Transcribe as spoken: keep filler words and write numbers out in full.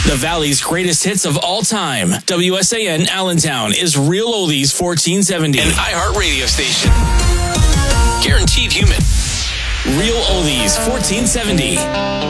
The Valley's greatest hits of all time. W S A N Allentown is Real Oldies fourteen seventy. An iHeart radio station. Guaranteed human. Real Oldies fourteen seventy.